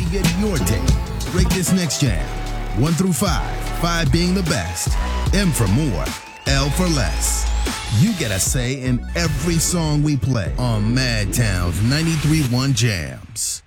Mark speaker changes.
Speaker 1: to get your take. Rate this next jam. 1 through 5, 5 being the best, M for more, L for less. You get a say in every song we play on Madtown's 93.1 Jams.